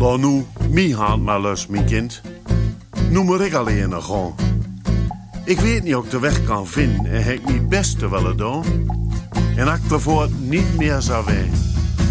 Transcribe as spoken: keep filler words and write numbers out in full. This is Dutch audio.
Laat nu mijn hand maar los, mijn kind. Nu moet ik alleen nog gaan. Ik weet niet of ik de weg kan vinden en heb ik mijn beste willen doen. En als ik ervoor niet meer zou zijn,